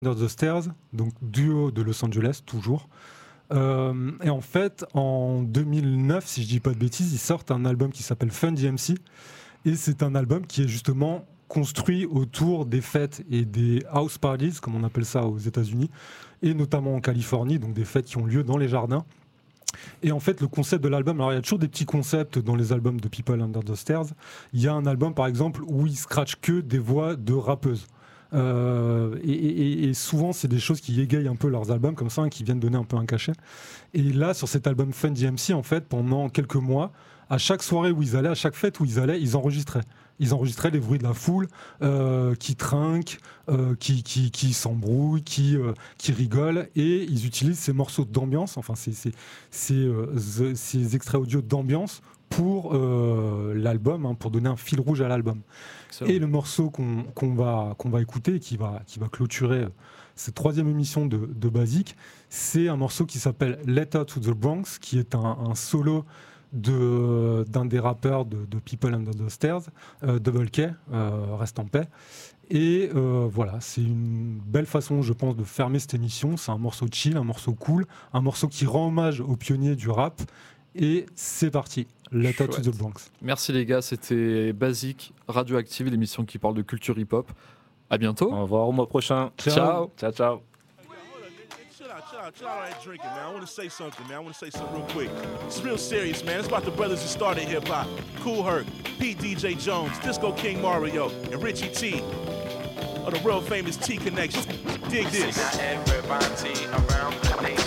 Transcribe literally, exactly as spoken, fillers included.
Under the Stairs, donc duo de Los Angeles, toujours. Euh, et en fait, en deux mille neuf, si je dis pas de bêtises, ils sortent un album qui s'appelle Fun D M C. Et c'est un album qui est justement construit autour des fêtes et des house parties, comme on appelle ça aux États-Unis, et notamment en Californie, donc des fêtes qui ont lieu dans les jardins. Et en fait, le concept de l'album, alors il y a toujours des petits concepts dans les albums de People Under the Stairs. Il y a un album, par exemple, où ils scratchent que des voix de rappeuses. Euh, et, et, et souvent, c'est des choses qui égayent un peu leurs albums, comme ça, hein, qui viennent donner un peu un cachet. Et là, sur cet album Fun D M C, en fait, pendant quelques mois, à chaque soirée où ils allaient, à chaque fête où ils allaient, ils enregistraient. Ils enregistraient les bruits de la foule euh, qui trinquent, euh, qui, qui, qui s'embrouillent, qui, euh, qui rigolent, et ils utilisent ces morceaux d'ambiance, enfin ces, ces, ces, euh, ces extraits audio d'ambiance pour euh, l'album, hein, pour donner un fil rouge à l'album. Excellent. Et le morceau qu'on, qu'on, va, qu'on va écouter, qui va, qui va clôturer cette troisième émission de, de Basique, c'est un morceau qui s'appelle Letter to the Bronx, qui est un, un solo De, d'un des rappeurs de, de People Under the Stairs, euh, Double K, euh, reste en paix. Et euh, voilà, c'est une belle façon, je pense, de fermer cette émission. C'est un morceau chill, un morceau cool, un morceau qui rend hommage aux pionniers du rap. Et c'est parti, Letter to the Bronx. Merci les gars, c'était Basique, Radioactive, l'émission qui parle de culture hip-hop. À bientôt. Au revoir, au mois prochain. Ciao. Ciao, ciao. Chill out, ain't drinking, man. I want to say something, man. I want to say something real quick. It's real serious, man. It's about the brothers who started hip hop. Kool Herc, Pete D J Jones, Disco King Mario, and Richie T. Of the real famous T Connection. Dig this. Everybody around the nation.